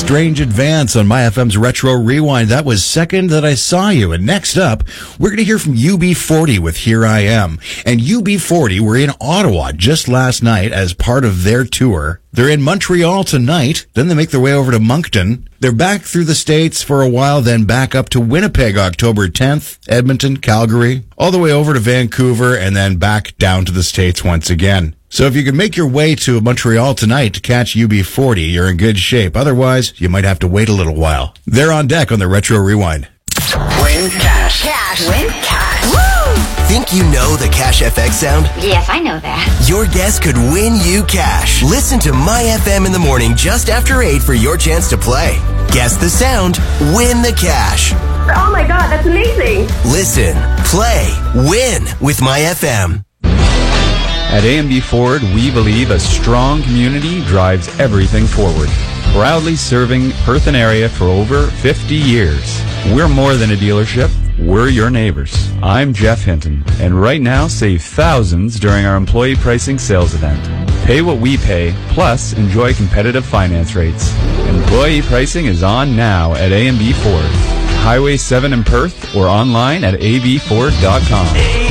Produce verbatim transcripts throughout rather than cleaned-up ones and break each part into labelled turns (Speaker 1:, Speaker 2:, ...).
Speaker 1: Strange Advance on My F M's Retro Rewind. That was Second That I Saw You. And next up, we're going to hear from U B forty with Here I Am. And U B forty were in Ottawa just last night as part of their tour. They're in Montreal tonight. Then they make their way over to Moncton. They're back through the States for a while, then back up to Winnipeg October tenth, Edmonton, Calgary, all the way over to Vancouver, and then back down to the States once again. So if you can make your way to Montreal tonight to catch U B forty, you're in good shape. Otherwise, you might have to wait a little while. They're on deck on the Retro Rewind.
Speaker 2: Win cash. Cash. Win cash.
Speaker 3: Woo! Think you know the Cash F X sound?
Speaker 2: Yes, I know that.
Speaker 3: Your guess could win you cash. Listen to My F M in the morning just after eight for your chance to play. Guess the sound, win the cash.
Speaker 4: Oh my God, that's amazing.
Speaker 3: Listen, play, win with My F M.
Speaker 5: At A and B Ford, we believe a strong community drives everything forward. Proudly serving Perth and area for over fifty years. We're more than a dealership, we're your neighbors. I'm Jeff Hinton, and right now save thousands during our employee pricing sales event. Pay what we pay, plus enjoy competitive finance rates. Employee pricing is on now at A and B Ford. Highway seven in Perth or online at a b ford dot com.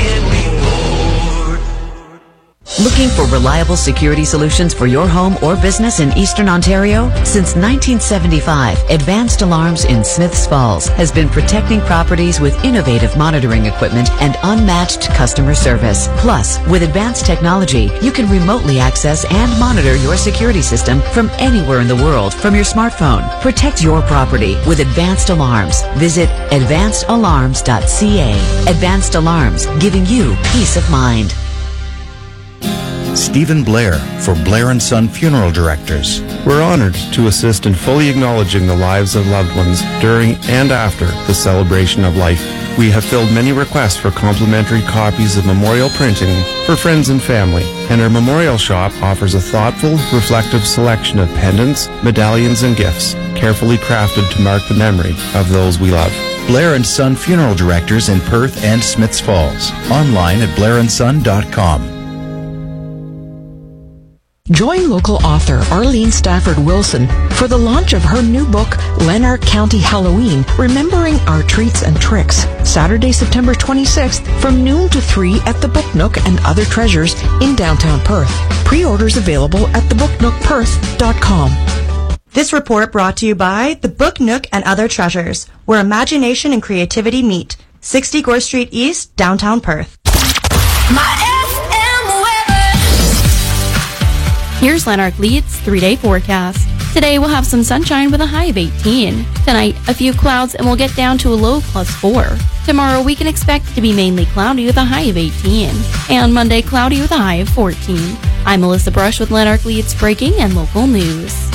Speaker 6: Looking for reliable security solutions for your home or business in Eastern Ontario? Since nineteen seventy-five, Advanced Alarms in Smiths Falls has been protecting properties with innovative monitoring equipment and unmatched customer service. Plus, with advanced technology, you can remotely access and monitor your security system from anywhere in the world from your smartphone. Protect your property with Advanced Alarms. Visit advanced alarms dot c a. Advanced Alarms, giving you peace of mind.
Speaker 1: Stephen Blair for Blair and Son Funeral Directors.
Speaker 7: We're honored to assist in fully acknowledging the lives of loved ones during and after the celebration of life. We have filled many requests for complimentary copies of memorial printing for friends and family, and our memorial shop offers a thoughtful, reflective selection of pendants, medallions, and gifts, carefully crafted to mark the memory of those we love.
Speaker 1: Blair and Son Funeral Directors in Perth and Smiths Falls. Online at blair and son dot com.
Speaker 8: Join local author Arlene Stafford Wilson for the launch of her new book, Lanark County Halloween, Remembering Our Treats and Tricks, Saturday, September twenty-sixth from noon to three at the Book Nook and Other Treasures in downtown Perth. Pre-orders available at the book nook perth dot com.
Speaker 9: This report brought to you by the Book Nook and Other Treasures, where imagination and creativity meet. sixty Gore Street East, downtown Perth.
Speaker 2: My
Speaker 10: Here's Lanark Leeds three-day forecast. Today we'll have some sunshine with a high of eighteen. Tonight, a few clouds and we'll get down to a low plus four. Tomorrow we can expect it to be mainly cloudy with a high of eighteen. And Monday, cloudy with a high of fourteen. I'm Melissa Brush with Lanark Leeds Breaking and Local News.